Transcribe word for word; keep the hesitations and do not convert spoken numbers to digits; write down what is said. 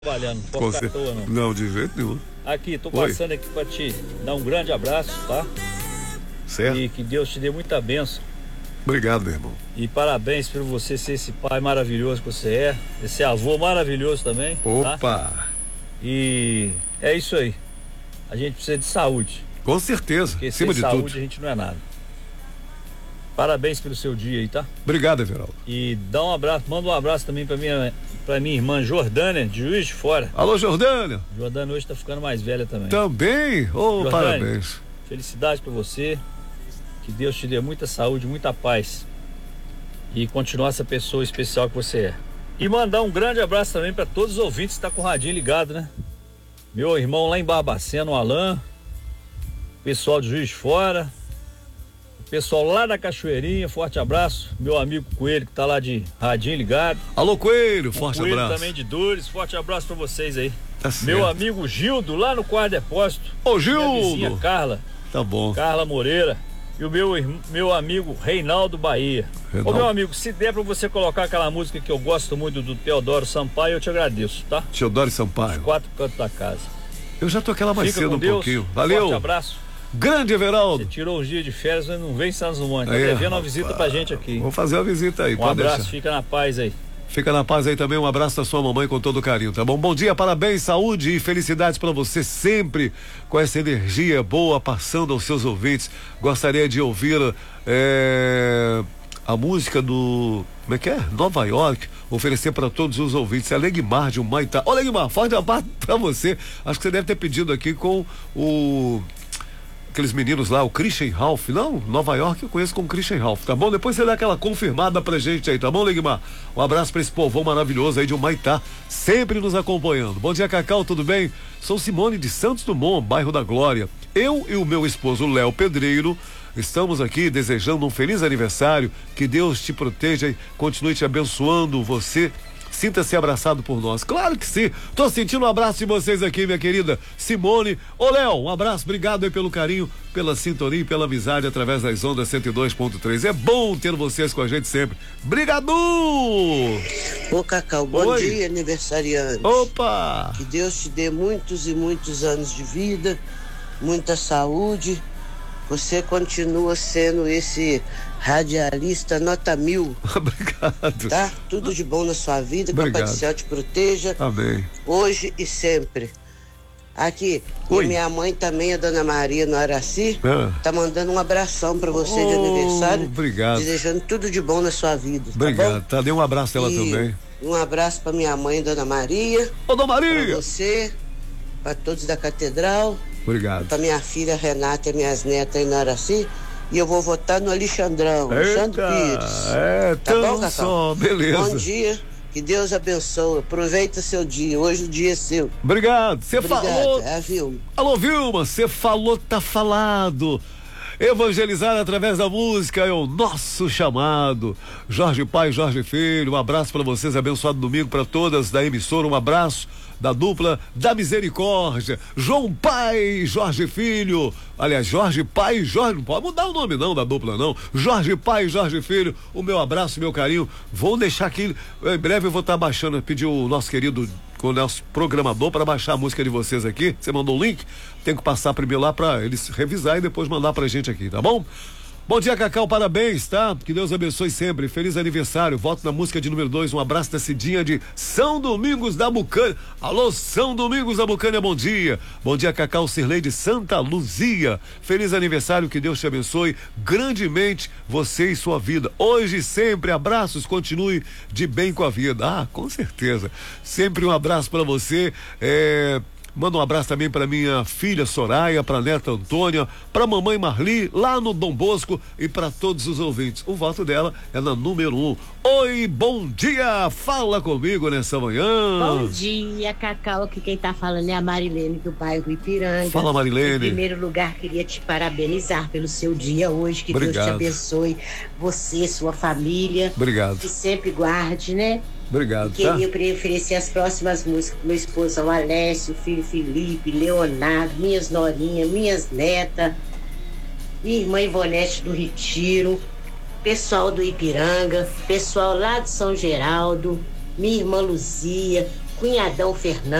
Trabalhando, não pode ficar à toa, não. Não, de jeito nenhum. Aqui, tô Oi. passando aqui pra te dar um grande abraço, tá? Certo. E que Deus te dê muita bênção. Obrigado, meu irmão. E parabéns por você ser esse pai maravilhoso que você é. Esse avô maravilhoso também. Opa! Tá? E é isso aí. A gente precisa de saúde. Com certeza. Porque Acima sem de saúde tudo. a gente não é nada. Parabéns pelo seu dia aí, tá? Obrigado, Everaldo. E dá um abraço, manda um abraço também pra minha, pra minha irmã Jordânia, de Juiz de Fora. Alô, Jordânia. Jordânia hoje tá ficando mais velha também. Também? Oh, Jordânia, parabéns. Felicidade pra você. Que Deus te dê muita saúde, muita paz. E continuar essa pessoa especial que você é. E mandar um grande abraço também pra todos os ouvintes que tá com o radinho ligado, né? Meu irmão lá em Barbacena, o Alain. Pessoal de Juiz de Fora. Pessoal lá da Cachoeirinha, forte abraço. Meu amigo Coelho, que tá lá de radinho ligado. Alô, Coelho, forte Coelho abraço. também de Dores, forte abraço pra vocês aí. Tá certo. Meu amigo Gildo, lá no quarto depósito. Ô, Minha vizinha Gildo. Carla. Tá bom. Carla Moreira. E o meu, irm- meu amigo Reinaldo Bahia. Reinaldo. Ô, meu amigo, se der pra você colocar aquela música que eu gosto muito do Teodoro Sampaio, eu te agradeço, tá? Teodoro Sampaio. Quatro cantos da casa. Eu já toquei lá mais Fica cedo com um Deus. pouquinho. Valeu. Forte abraço. Grande Everaldo. Você tirou uns dias de férias, mas não vem em Santos Dumont. Tá É, devendo uma rapaz. visita pra gente aqui. Vou fazer uma visita aí, Um pode abraço, deixar. fica na paz aí. Fica na paz aí também, um abraço da sua mamãe com todo carinho, tá bom? Bom dia, parabéns, saúde e felicidades pra você sempre com essa energia boa passando aos seus ouvintes. Gostaria de ouvir é, a música do, como é que é? Nova York, oferecer pra todos os ouvintes. É Legmar de Humaitá. Ô, Legmar, forte abraço pra você. Acho que você deve ter pedido aqui com o aqueles meninos lá, o Christian Ralph. Não, Nova York eu conheço como Christian Ralph, tá bom? Depois você dá aquela confirmada pra gente aí, tá bom, Legmar? Um abraço pra esse povão maravilhoso aí de Humaitá, sempre nos acompanhando. Bom dia, Cacau, tudo bem? Sou Simone de Santos Dumont, bairro da Glória. Eu e o meu esposo Léo Pedreiro estamos aqui desejando um feliz aniversário, que Deus te proteja e continue te abençoando, você. Sinta-se abraçado por nós. Claro que sim. Tô sentindo um abraço de vocês aqui, minha querida Simone. Ô, Léo, um abraço. Obrigado aí pelo carinho, pela sintonia e pela amizade através das ondas cento e dois ponto três. É bom ter vocês com a gente sempre. Obrigado! Ô, Cacau, bom Oi. dia, aniversariante. Opa! Que Deus te dê muitos e muitos anos de vida, muita saúde. Você continua sendo esse radialista nota mil, Obrigado. tá? Tudo de bom na sua vida, que o Obrigado. Pai do Céu te proteja, Amém. hoje e sempre. Aqui, Oi. e minha mãe também, a Dona Maria no Araci, Ah. tá mandando um abração pra você de Oh, aniversário. obrigado. Desejando tudo de bom na sua vida. Obrigado. Tá bom? Tá, dê um abraço dela E também. Um abraço pra minha mãe, Dona Maria. Ô, Dona Pra Maria! você, pra todos da Catedral, Obrigado. pra minha filha Renata e minhas netas aí no Araci. E eu vou votar no Alexandrão, Alexandre Pires. É, Tá bom, tão Cacau? só, beleza. Bom dia, que Deus abençoe. Aproveita seu dia, hoje o dia é seu. Obrigado. Você Obrigado, falou. é a Vilma. Alô, Vilma, você falou, tá falado. Evangelizar através da música é o nosso chamado. Jorge Pai, Jorge Filho, um abraço pra vocês, abençoado domingo pra todas da emissora, um abraço da dupla da Misericórdia. João Pai, Jorge Filho, aliás, Jorge Pai, Jorge, não pode mudar o nome não da dupla não. Jorge Pai, Jorge Filho, o meu abraço, meu carinho. Vou deixar aqui, em breve eu vou estar baixando, pedir o nosso querido com o nosso programador para baixar a música de vocês aqui. Você mandou o link? Tem que passar primeiro lá para eles revisar e depois mandar pra gente aqui, tá bom? Bom dia, Cacau, parabéns, tá? Que Deus abençoe sempre. Feliz aniversário. Voto na música de número dois. Um abraço da Cidinha de São Domingos da Bucânia. Alô, São Domingos da Bucânia, bom dia. Bom dia, Cacau Cirlei de Santa Luzia. Feliz aniversário, que Deus te abençoe grandemente você e sua vida. Hoje e sempre, abraços, continue de bem com a vida. Ah, com certeza. Sempre um abraço pra você. É... Manda um abraço também para minha filha Soraya, para neta Antônia, para mamãe Marli, lá no Dom Bosco e para todos os ouvintes. O voto dela é na número um. Oi, bom dia! Fala comigo nessa manhã. Bom dia, Cacau. Aqui quem tá falando é a Marilene do bairro Ipiranga. Fala, Marilene. Em primeiro lugar, queria te parabenizar pelo seu dia hoje. Que Obrigado. Deus te abençoe, você, sua família. Obrigado. Que sempre guarde, né? Obrigado, tá? Queria oferecer as próximas músicas pro meu esposo, o Alessio, filho Felipe, Leonardo, minhas norinhas, minhas netas, minha irmã Ivonete do Retiro, pessoal do Ipiranga, pessoal lá de São Geraldo, minha irmã Luzia, cunhadão Fernando.